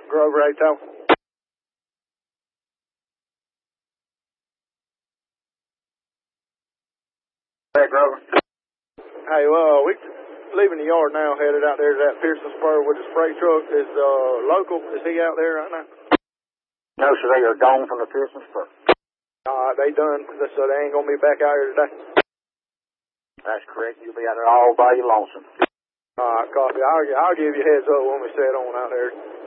Grover 8 Tower. Hey, Grover. Hey, we leaving the yard now, headed out there to that Pearson Spur with the spray truck. Is local? Is he out there right now? No, sir, they are gone from the Pearson Spur. They done, so they ain't gonna be back out here today. That's correct. You'll be out there all by your lonesome. Copy. I'll give you a heads up when we set on out there.